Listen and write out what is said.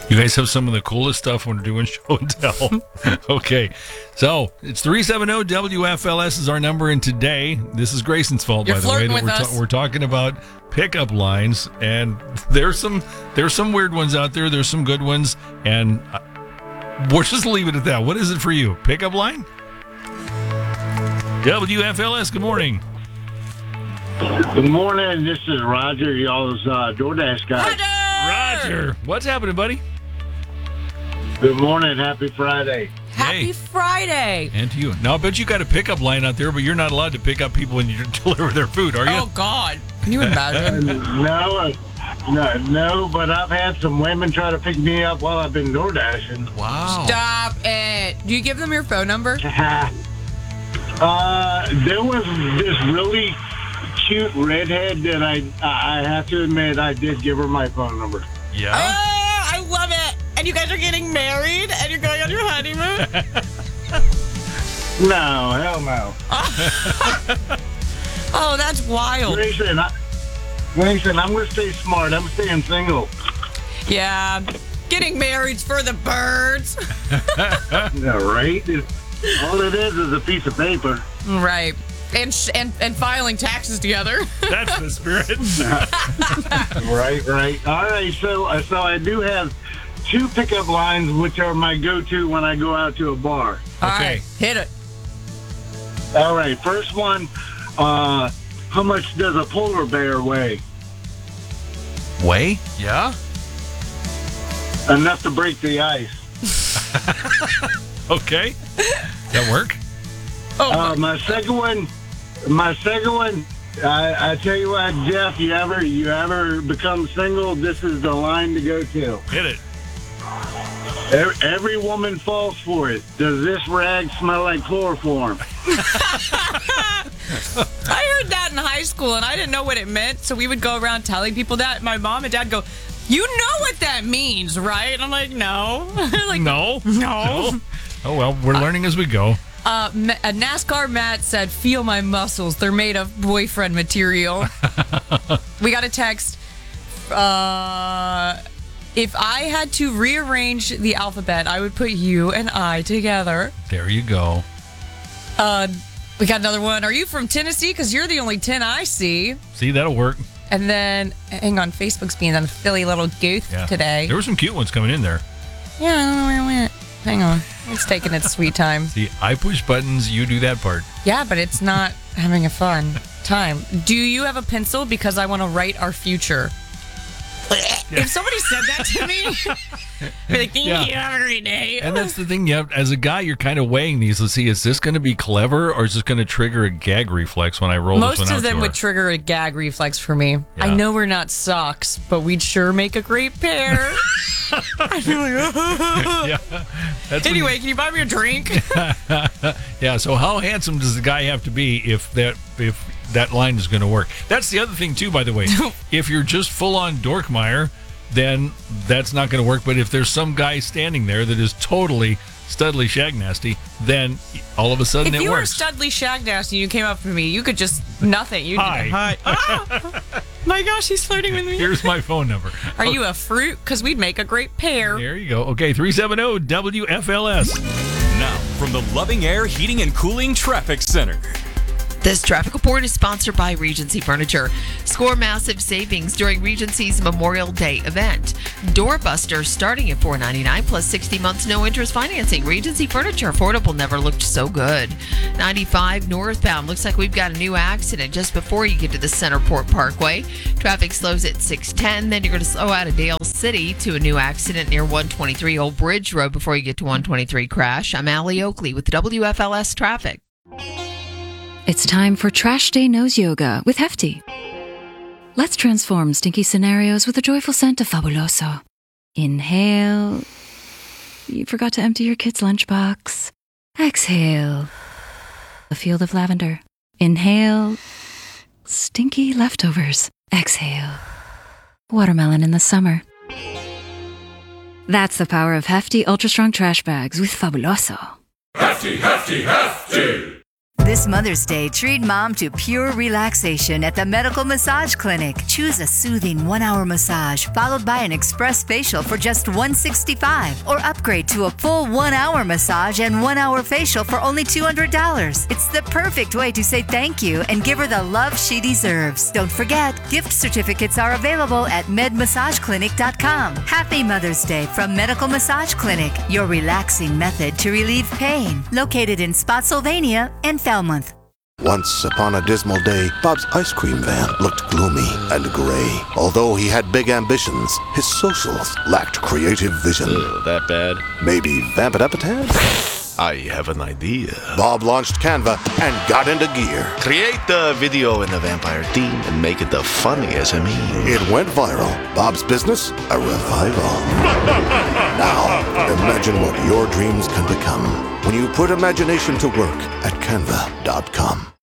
You guys have some of the coolest stuff when we're doing show and tell. Okay. So it's 370-WFLS is our number. And today, this is Grayson's fault, You're by the way, flirting that with us. we're talking about pickup lines. And there's some weird ones out there. There's some good ones. And we'll just leave it at that. What is it for you? Pickup line? WFLS, good morning. Good morning. This is Roger, y'all's DoorDash guy. Roger. What's happening, buddy? Good morning. Happy Friday. Happy Hey. Friday. And to you. Now, I bet you got a pickup line out there, but you're not allowed to pick up people when you deliver their food, are you? Oh, God. Can you imagine? No, but I've had some women try to pick me up while I've been DoorDashing. Wow. Stop it. Do you give them your phone number? There was this really cute redhead that I have to admit I did give her my phone number. Yeah. Oh, I love it. And you guys are getting married and you're going on your honeymoon? No, hell no. Oh, that's wild. Grayson, I'm going to stay smart. I'm staying single. Yeah. Getting married's for the birds. Yeah, right? All it is a piece of paper. Right. And filing taxes together. That's the spirit. Right. All right, so I do have two pickup lines, which are my go-to when I go out to a bar. All Okay. right. Hit it. All right, first one, how much does a polar bear weigh? Way? Yeah. Enough to break the ice. Okay. That work? Oh, My second one, I tell you what, Jeff, you ever become single, this is the line to go to. Hit it. Every woman falls for it. Does this rag smell like chloroform? I heard that in high school, and I didn't know what it meant, so we would go around telling people that. My mom and dad go, you know what that means, right? And I'm like, no. Like, No. no. Oh, well, we're learning as we go. A NASCAR Matt said, feel my muscles. They're made of boyfriend material. We got a text. If I had to rearrange the alphabet, I would put you and I together. There you go. We got another one. Are you from Tennessee? Because you're the only 10 I see. See, that'll work. And then, hang on, Facebook's being a silly little goof Yeah. today. There were some cute ones coming in there. Yeah, I don't know where it went. Hang on. It's taking its sweet time. See, I push buttons, you do that part. Yeah, but it's not having a fun time. Do you have a pencil? Because I want to write our future. If somebody said that to me, I'd be like, thank Yeah. you, have a great day. And that's the thing, you have, as a guy, you're kind of weighing these. Let's see, is this going to be clever or is this going to trigger a gag reflex when I roll this Most one out of them to would her? trigger a gag reflex for me. Yeah. I know we're not socks, but we'd sure make a great pair. I'd be like, Yeah. That's when anyway, can you buy me a drink? yeah, so how handsome does the guy have to be if that line is going to work? That's the other thing, too, by the way. If you're just full-on Dorkmeyer, then that's not going to work. But if there's some guy standing there that is totally Studley Shagnasty, then all of a sudden If it you works. were Studley Shagnasty and you came up to me, you could just nothing. You'd Hi. be like, hi. Ah! My gosh, he's flirting with me. Here's my phone number. Are you a fruit? Because we'd make a great pair. There you go. Okay, 370-WFLS. Now, from the Loving Air Heating and Cooling Traffic Center. This traffic report is sponsored by Regency Furniture. Score massive savings during Regency's Memorial Day event. Doorbuster starting at $499 plus 60 months no interest financing. Regency Furniture, affordable, never looked so good. 95 northbound, looks like we've got a new accident just before you get to the Centerport Parkway. Traffic slows at 610, then you're going to slow out of Dale City to a new accident near 123 Old Bridge Road before you get to 123 Crash. I'm Allie Oakley with WFLS Traffic. It's time for Trash Day Nose Yoga with Hefty. Let's transform stinky scenarios with the joyful scent of Fabuloso. Inhale. You forgot to empty your kid's lunchbox. Exhale. A field of lavender. Inhale. Stinky leftovers. Exhale. Watermelon in the summer. That's the power of Hefty Ultra Strong Trash Bags with Fabuloso. Hefty, hefty, hefty! This Mother's Day, treat mom to pure relaxation at the Medical Massage Clinic. Choose a soothing 1-hour massage followed by an express facial for just $165, or upgrade to a full 1-hour massage and 1-hour facial for only $200. It's the perfect way to say thank you and give her the love she deserves. Don't forget, gift certificates are available at medmassageclinic.com. Happy Mother's Day from Medical Massage Clinic, your relaxing method to relieve pain. Located in Spotsylvania and Falmouth. Once upon a dismal day, Bob's ice cream van looked gloomy and gray. Although he had big ambitions, his socials lacked creative vision. That bad? Maybe vamp it up a tad? I have an idea. Bob launched Canva and got into gear. Create the video in the vampire theme and make it the funny SME. It went viral. Bob's business, a revival. Now, imagine what your dreams can become when you put imagination to work at Canva.com.